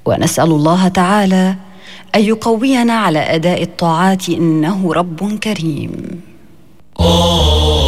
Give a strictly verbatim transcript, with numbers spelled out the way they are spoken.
ونسأل الله تعالى أن يقوينا على أداء الطاعات إنه رب كريم.